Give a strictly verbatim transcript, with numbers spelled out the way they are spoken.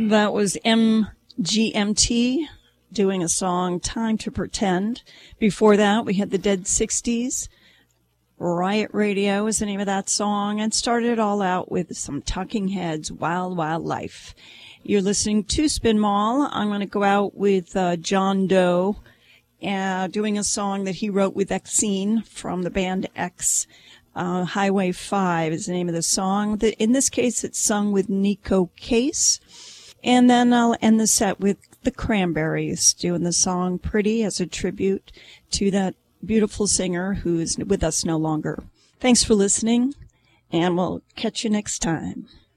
That was M G M T doing a song, Time to Pretend. Before that, we had the Dead sixties. Riot Radio is the name of that song, and started it all out with some Talking Heads, Wild Wild Life. You're listening to Spin Mall. I'm going to go out with uh, John Doe, uh, doing a song that he wrote with Exene from the band X. Uh, Highway five is the name of the song. The, in this case, it's sung with Nico Case. And then I'll end the set with the Cranberries doing the song Pretty as a tribute to that beautiful singer who is with us no longer. Thanks for listening, and we'll catch you next time.